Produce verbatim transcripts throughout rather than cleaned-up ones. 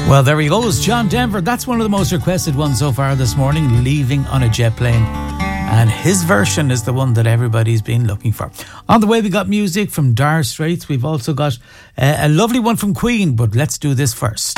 Well, there he goes, John Denver. That's one of the most requested ones so far this morning, Leaving on a Jet Plane. And his version is the one that everybody's been looking for. On the way, we got music from Dire Straits. We've also got uh, a lovely one from Queen, but let's do this first.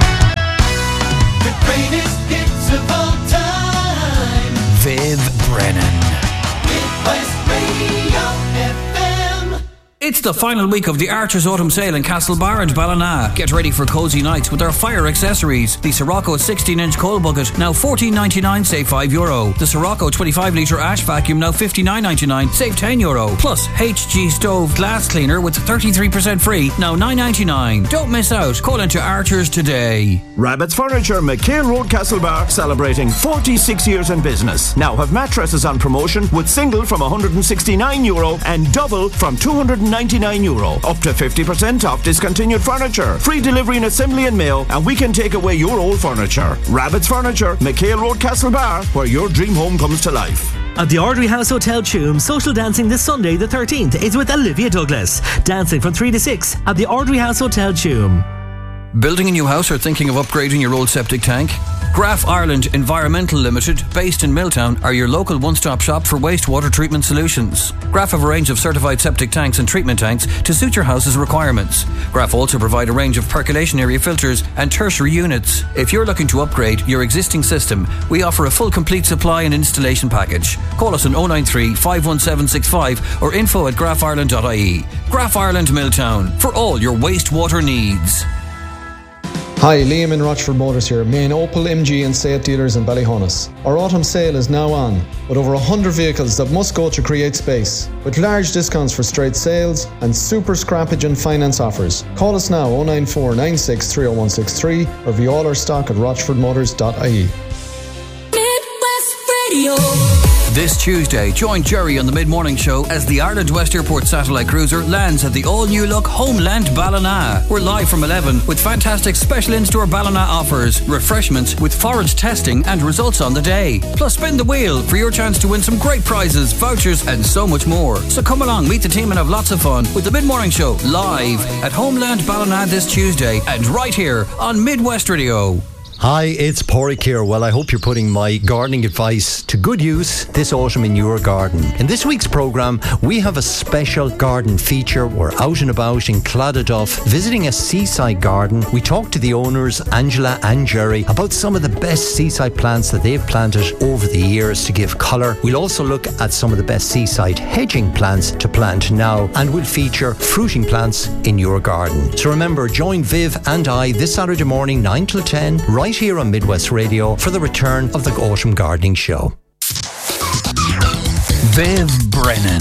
The greatest hits of all time. Viv Brennan. Midwest Radio F M. It's the final week of the Archer's Autumn Sale in Castlebar and Ballina. Get ready for cosy nights with our fire accessories. The Sirocco sixteen inch coal bucket, now fourteen ninety-nine, save five euro. The Sirocco twenty-five litre ash vacuum, now fifty-nine ninety-nine, save ten euro. Plus, H G Stove glass cleaner with thirty-three percent free, now nine ninety-nine. Don't miss out. Call into Archer's today. Rabbit's Furniture, McCain Road, Castlebar, celebrating forty-six years in business. Now have mattresses on promotion with single from one hundred sixty-nine euro and double from two hundred ninety-nine euro. Up to fifty percent off discontinued furniture. Free delivery and assembly and mail, and we can take away your old furniture. Rabbit's Furniture, McHale Road, Castlebar, where your dream home comes to life. At the Ardry House Hotel Tuam, social dancing this Sunday the thirteenth is with Olivia Douglas. Dancing from three to six at the Ardry House Hotel Tuam. Building a new house or thinking of upgrading your old septic tank? Graf Ireland Environmental Limited, based in Milltown, are your local one-stop shop for wastewater treatment solutions. Graf have a range of certified septic tanks and treatment tanks to suit your house's requirements. Graf also provide a range of percolation area filters and tertiary units. If you're looking to upgrade your existing system, we offer a full complete supply and installation package. Call us on oh nine three, five one seven six five or info at graf ireland dot I E. Graf Ireland Milltown, for all your wastewater needs. Hi, Liam in Rochford Motors here, main Opel, M G and Seat dealers in Ballyhonus. Our autumn sale is now on, with over one hundred vehicles that must go to create space, with large discounts for straight sales and super scrappage and finance offers. Call us now oh nine four, nine six three oh one six three or view all our stock at rochford motors dot I E. Midwest Radio. This Tuesday, join Jerry on the Mid-Morning Show as the Ireland West Airport satellite cruiser lands at the all-new look Homeland Ballina. We're live from eleven with fantastic special in-store Ballina offers, refreshments with forage testing and results on the day. Plus, spin the wheel for your chance to win some great prizes, vouchers and so much more. So come along, meet the team and have lots of fun with the Mid-Morning Show live at Homeland Ballina this Tuesday and right here on Midwest Radio. Hi, it's Pádraig here. Well, I hope you're putting my gardening advice to good use this autumn in your garden. In this week's programme, we have a special garden feature. We're out and about in Cladaduff, visiting a seaside garden. We talk to the owners, Angela and Jerry, about some of the best seaside plants that they've planted over the years to give colour. We'll also look at some of the best seaside hedging plants to plant now, and we'll feature fruiting plants in your garden. So remember, join Viv and I this Saturday morning, nine till ten, right here on Midwest Radio for the return of the Autumn Gardening Show. Viv Brennan.